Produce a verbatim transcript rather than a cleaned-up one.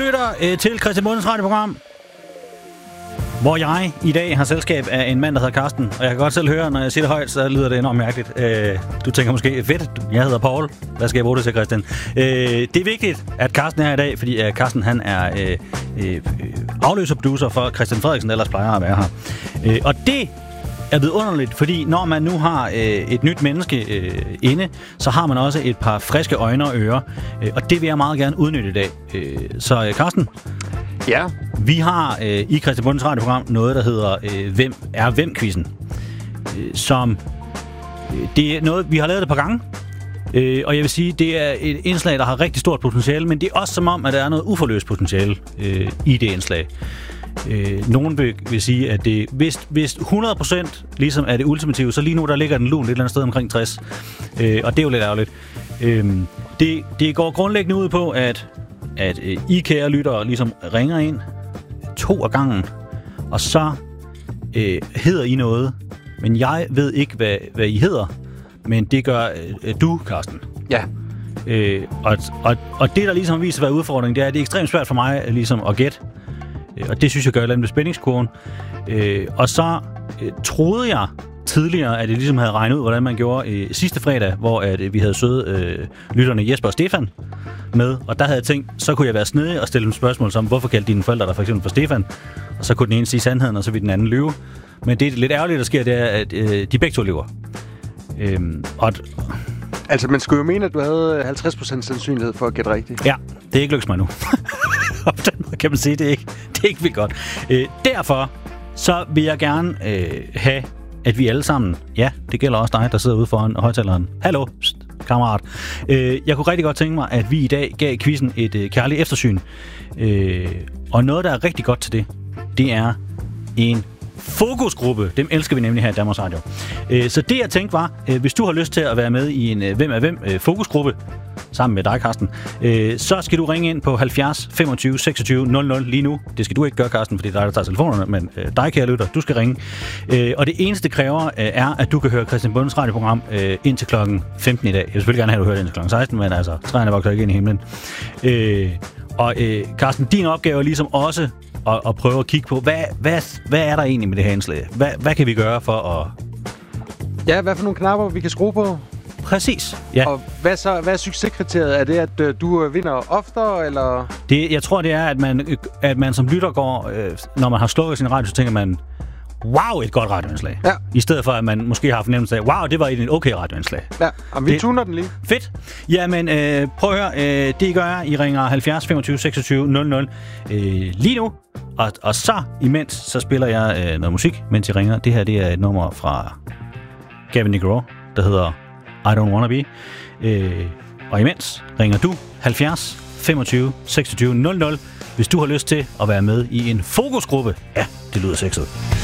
lytter øh, til Christian Bundens radioprogram, hvor jeg i dag har selskab af en mand, der hedder Carsten. Og jeg kan godt selv høre, når jeg siger det højt, så lyder det enormt mærkeligt. Øh, du tænker måske, fedt, jeg hedder Paul. Hvad skal jeg bruge det til, Christian? Øh, det er vigtigt, at Carsten er her i dag, fordi øh, Carsten han er øh, øh, afløserproducer for Christian Frederiksen, der ellers plejer at være her. Øh, og det er vidunderligt, fordi når man nu har øh, et nyt menneske øh, inde, så har man også et par friske øjne og ører. Øh, og det vil jeg meget gerne udnytte i dag. Øh, så øh, Carsten? Ja. Vi har øh, i Christian Bundens radioprogram noget, der hedder øh, Hvem er hvem-quizzen. Øh, som øh, det er noget, vi har lavet et par gange. Øh, og jeg vil sige, det er et indslag, der har rigtig stort potentiale, men det er også som om, at der er noget uforløst potentiale øh, i det indslag. Øh, nogen vil, vil sige, at det, hvis, hvis hundrede procent ligesom er det ultimative, så lige nu der ligger den lun et eller andet sted omkring tres. Øh, og det er jo lidt ærgerligt. Øh, det, det går grundlæggende ud på, at at øh, I kære lyttere ligesom ringer ind to af gangen, og så øh, hedder I noget, men jeg ved ikke, hvad, hvad I hedder, men det gør øh, du, Carsten. Ja. Øh, og, og, og det, der ligesom viser at være udfordringen, det er, at det er ekstremt svært for mig ligesom at gætte, øh, og det synes jeg gør et eller andet med spændingskurven. Øh, og så øh, troede jeg tidligere, at jeg ligesom havde regnet ud, hvordan man gjorde øh, sidste fredag, hvor at, øh, vi havde søde øh, lytterne Jesper og Stefan med, og der havde jeg tænkt, så kunne jeg være snedig og stille dem spørgsmål som, hvorfor kaldte dine forældre dig for eksempel for Stefan? Og så kunne den ene sige sandheden, og så ville den anden lyve. Men det er lidt ærgerligt, der sker, det er, at øh, de begge to lyver. Øhm, og altså, man skulle jo mene, at du havde halvtreds procent sandsynlighed for at gætte rigtigt. Ja, det er ikke lykkes mig nu. Og på den måde kan man sige, det er ikke, det er ikke vildt godt. Øh, derfor så vil jeg gerne øh, have, at vi alle sammen, ja, det gælder også dig, der sidder ude foran højtaleren. Hallo, pst, kammerat. Øh, jeg kunne rigtig godt tænke mig, at vi i dag gav quizzen et øh, kærligt eftersyn. Øh, og noget, der er rigtig godt til det, det er en fokusgruppe. Dem elsker vi nemlig her i Danmarks Radio. Øh, så det, jeg tænkte var, øh, hvis du har lyst til at være med i en øh, Hvem er hvem øh, fokusgruppe, sammen med dig, Carsten, øh, så skal du ringe ind på halvfjerds femogtyve seksogtyve nul nul lige nu. Det skal du ikke gøre, Carsten, fordi det er dig, der tager telefonerne, men øh, dig, kære lytter, du skal ringe. Øh, og det eneste, det kræver, øh, er, at du kan høre Christian Bundens radioprogram øh, indtil klokken femten i dag. Jeg vil selvfølgelig gerne have, at du hører det indtil klokken seksten, men altså, træerne vokser ikke ind i himlen. Øh, og øh, Carsten, din opgave er ligesom også at, at prøve at kigge på, hvad, hvad, hvad er der egentlig med det her indslag? Hvad, hvad kan vi gøre for at... Ja, hvad for nogle knapper, vi kan skrue på? Præcis, ja. Og hvad, så, hvad er succeskriteriet? Er det, at øh, du øh, vinder oftere, eller...? Det, jeg tror, det er, at man, at man som lytter går... Øh, når man har slukket sin radio, så tænker man, wow, et godt radioindslag. Ja. I stedet for, at man måske har fornemmelse af, wow, det var et okay radioindslag. Ja, og vi det, tuner den lige. Fedt. Jamen, øh, prøv at høre. Øh, det I gør, I ringer halvfjerds femogtyve seksogtyve nul nul øh, lige nu. Og, og så, imens, så spiller jeg øh, noget musik, mens I ringer. Det her, det er et nummer fra Gavin DeGraw, der hedder I Don't Wanna Be. Øh, og imens ringer du halvfjerds femogtyve seksogtyve nul nul, hvis du har lyst til at være med i en fokusgruppe. Ja, det lyder sexet.